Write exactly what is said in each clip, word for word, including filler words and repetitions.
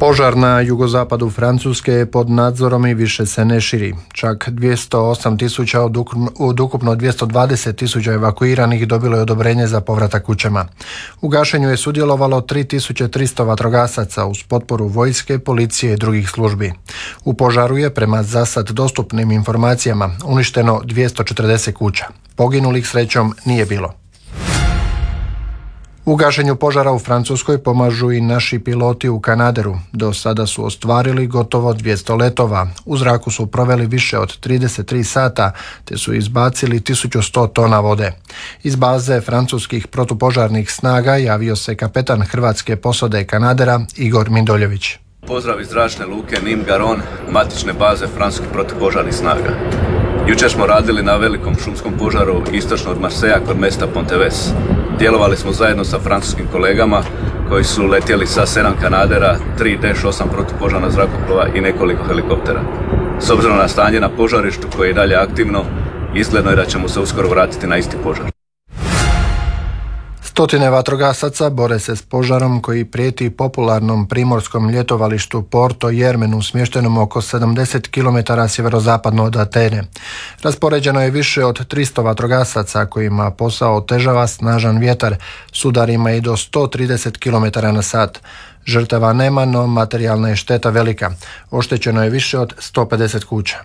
Požar na jugozapadu Francuske je pod nadzorom i više se ne širi. Čak dvjesto osam tisuća od ukupno dvjesto dvadeset tisuća evakuiranih dobilo je odobrenje za povratak kućama. U gašenju je sudjelovalo tri tisuće tristo vatrogasaca uz potporu vojske, policije i drugih službi. U požaru je, prema zasad dostupnim informacijama, uništeno dvjesto četrdeset kuća. Poginulih srećom nije bilo. U gašenju požara u Francuskoj pomažu i naši piloti u Kanaderu. Do sada su ostvarili gotovo dvjesto letova. U zraku su proveli više od trideset tri sata, te su izbacili tisuću sto tona vode. Iz baze francuskih protupožarnih snaga javio se kapetan hrvatske posade Kanadera Igor Mindoljević. Pozdrav iz zračne luke Nîmes-Garonne, matične baze francuskih protupožarnih snaga. Jučer smo radili na velikom šumskom požaru istočno od Marseja kod mesta Ponteves. Djelovali smo zajedno sa francuskim kolegama koji su letjeli sa sedam Kanadera, tri D osam protupožarna zrakoplova i nekoliko helikoptera. S obzirom na stanje na požarištu koje je i dalje aktivno, izgledno je da ćemo se uskoro vratiti na isti požar. Stotine vatrogasaca bore se s požarom koji prijeti popularnom primorskom ljetovalištu Porto Jermenu, smještenom oko sedamdeset kilometara sjeverozapadno od Atene. Raspoređeno je više od tristo vatrogasaca kojima posao otežava snažan vjetar s udarima i do sto trideset kilometara na sat. Žrtava nema, no materijalna je šteta velika. Oštećeno je više od sto pedeset kuća.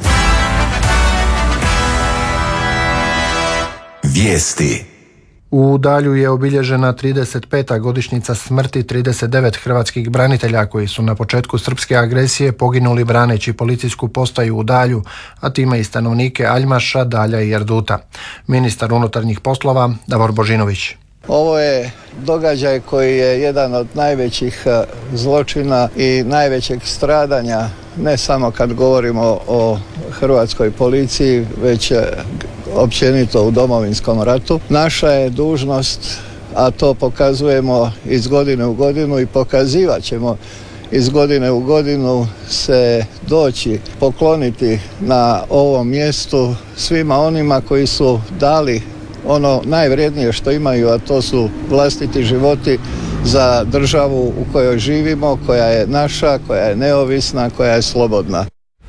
Vijesti. U Dalju je obilježena trideset peta godišnjica smrti trideset devet hrvatskih branitelja koji su na početku srpske agresije poginuli braneći policijsku postaju u Dalju, a time i stanovnike Aljmaša, Dalja i Erduta. Ministar unutarnjih poslova Davor Božinović. Ovo je događaj koji je jedan od najvećih zločina i najvećeg stradanja, ne samo kad govorimo o hrvatskoj policiji, već općenito u Domovinskom ratu. Naša je dužnost, a to pokazujemo iz godine u godinu i pokazivat ćemo iz godine u godinu, se doći pokloniti na ovom mjestu svima onima koji su dali ono najvrednije što imaju, a to su vlastiti životi za državu u kojoj živimo, koja je naša, koja je neovisna, koja je slobodna.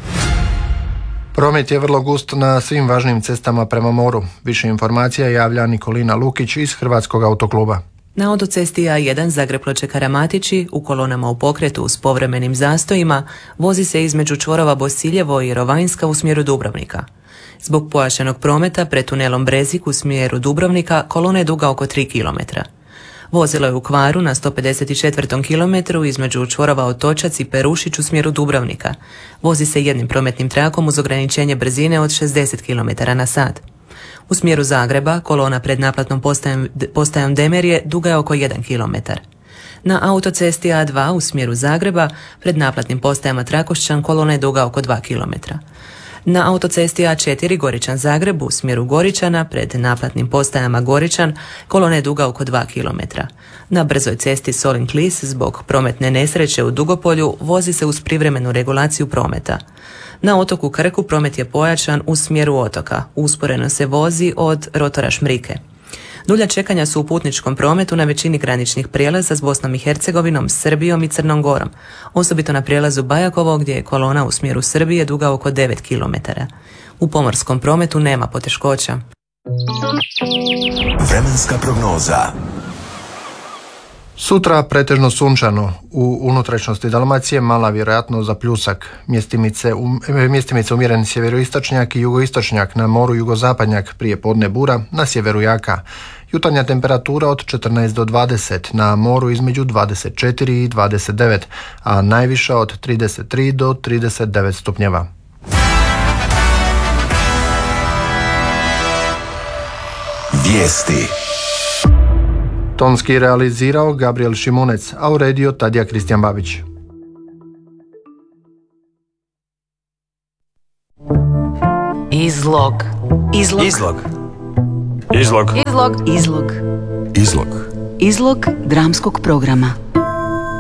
Promet je vrlo gust na svim važnim cestama prema moru. Više informacija javlja Nikolina Lukić iz Hrvatskog autokluba. Na autocesti A jedan Zagreb-Ploče-Karamatići u kolonama u pokretu s povremenim zastojima vozi se između čvorova Bosiljevo i Rovanjska u smjeru Dubrovnika. Zbog pojačanog prometa pred tunelom Brezik u smjeru Dubrovnika kolona je duga oko tri kilometra. Vozilo je u kvaru na sto pedeset četvrtom kilometru između čvorova Otočac i Perušić u smjeru Dubrovnika. Vozi se jednim prometnim trakom uz ograničenje brzine od šezdeset kilometara na sat. U smjeru Zagreba kolona pred naplatnom postajom, postajom Demerje duga je oko jedan kilometar. Na autocesti A dva u smjeru Zagreba pred naplatnim postajama Trakošćan kolona je duga oko dva kilometra. Na autocesti A četiri Goričan-Zagreb u smjeru Goričana pred naplatnim postajama Goričan kolona je duga oko dva kilometra. Na brzoj cesti Solin-Klis zbog prometne nesreće u Dugopolju vozi se uz privremenu regulaciju prometa. Na otoku Krku promet je pojačan u smjeru otoka. Usporeno se vozi od rotora Šmrike. Dulja čekanja su u putničkom prometu na većini graničnih prijelaza s Bosnom i Hercegovinom, Srbijom i Crnom Gorom, osobito na prijelazu Bajakovo gdje je kolona u smjeru Srbije duga oko devet kilometara. U pomorskom prometu nema poteškoća. Vremenska prognoza. Sutra pretežno sunčano, u unutrašnjosti Dalmacije mala vjerojatnost za pljusak, mjestimice, um, mjestimice umjeren sjeveroistočnjak i jugoistočnjak, na moru jugozapadnjak, prije podne bura, na sjeveru jaka. Jutarnja temperatura od četrnaest do dvadeset, na moru između dvadeset četiri i dvadeset devet, a najviša od trideset tri do trideset devet stupnjeva. Vijesti. Tonski realizirao Gabriel Šimunec, a uredio Tadija Kristijan Babić. Izlog. Izlog. Izlog. Izlog. Izlog. Izlog. Izlog. Izlog dramskog programa.